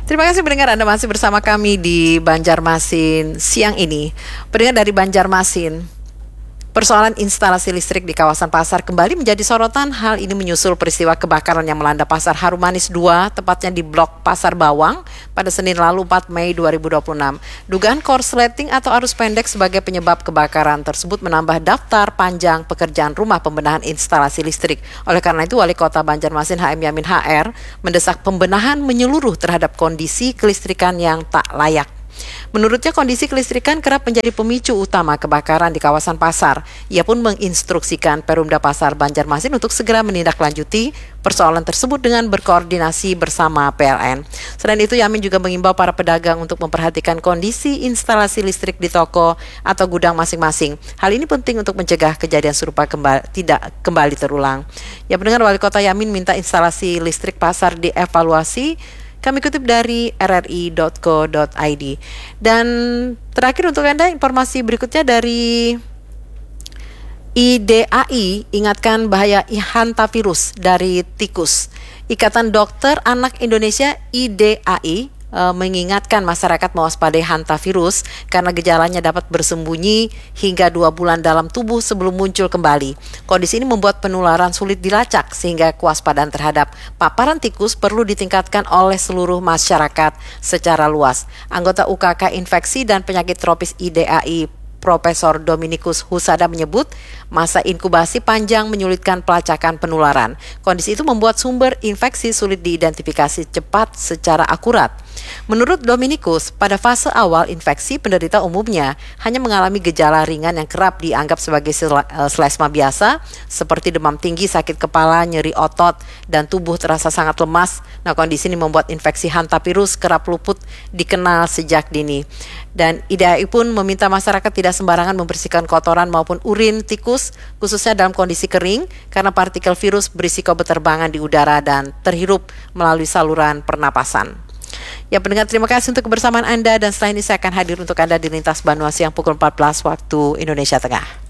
Terima kasih pendengar, Anda masih bersama kami di Banjarmasin siang ini. Pendengar dari Banjarmasin, persoalan instalasi listrik di kawasan pasar kembali menjadi sorotan. Hal ini menyusul peristiwa kebakaran yang melanda Pasar Harum Manis 2, tepatnya di Blok Pasar Bawang pada Senin lalu 4 Mei 2026. Dugaan korsleting atau arus pendek sebagai penyebab kebakaran tersebut menambah daftar panjang pekerjaan rumah pembenahan instalasi listrik. Oleh karena itu, Wali Kota Banjarmasin HM Yamin HR mendesak pembenahan menyeluruh terhadap kondisi kelistrikan yang tak layak. Menurutnya, kondisi kelistrikan kerap menjadi pemicu utama kebakaran di kawasan pasar. Ia pun menginstruksikan Perumda Pasar Banjarmasin untuk segera menindaklanjuti persoalan tersebut dengan berkoordinasi bersama PLN. Selain itu, Yamin juga mengimbau para pedagang untuk memperhatikan kondisi instalasi listrik di toko atau gudang masing-masing. Hal ini penting untuk mencegah kejadian serupa tidak kembali terulang. Ya, pendengar, Wali Kota Yamin minta instalasi listrik pasar dievaluasi. Kami kutip dari rri.co.id. Dan terakhir untuk Anda, informasi berikutnya dari IDAI ingatkan bahaya hantavirus dari tikus. Ikatan Dokter Anak Indonesia IDAI mengingatkan masyarakat mewaspadai hantavirus karena gejalanya dapat bersembunyi hingga 2 bulan dalam tubuh sebelum muncul kembali. Kondisi ini membuat penularan sulit dilacak sehingga kewaspadaan terhadap paparan tikus perlu ditingkatkan oleh seluruh masyarakat secara luas. Anggota UKK Infeksi dan Penyakit Tropis IDAI Profesor Dominikus Husada menyebut masa inkubasi panjang menyulitkan pelacakan penularan. Kondisi itu membuat sumber infeksi sulit diidentifikasi cepat secara akurat. Menurut Dominikus, pada fase awal infeksi, penderita umumnya hanya mengalami gejala ringan yang kerap dianggap sebagai selesma biasa, seperti demam tinggi, sakit kepala, nyeri otot, dan tubuh terasa sangat lemas. Nah, kondisi ini membuat infeksi hantavirus kerap luput dikenal sejak dini. Dan IDAI pun meminta masyarakat tidak sembarangan membersihkan kotoran maupun urin tikus, khususnya dalam kondisi kering, karena partikel virus berisiko berterbangan di udara dan terhirup melalui saluran pernapasan. Ya, pendengar, terima kasih untuk kebersamaan Anda, dan setelah ini saya akan hadir untuk Anda di Lintas Banua siang pukul 14 waktu Indonesia Tengah.